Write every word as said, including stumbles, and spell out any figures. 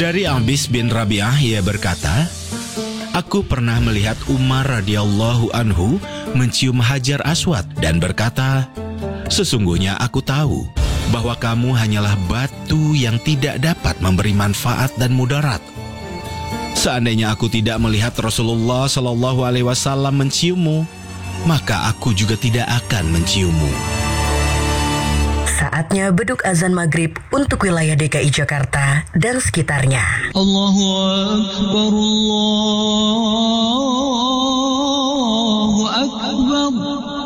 Dari Abis bin Rabi'ah, ia berkata, aku pernah melihat Umar radhiyallahu anhu mencium Hajar Aswad dan berkata, sesungguhnya aku tahu bahwa kamu hanyalah batu yang tidak dapat memberi manfaat dan mudarat. Seandainya aku tidak melihat Rasulullah Shallallahu Alaihi Wasallam menciummu, maka aku juga tidak akan menciummu. Saatnya beduk azan maghrib untuk wilayah D K I Jakarta dan sekitarnya. Allahu Akbar, Allah.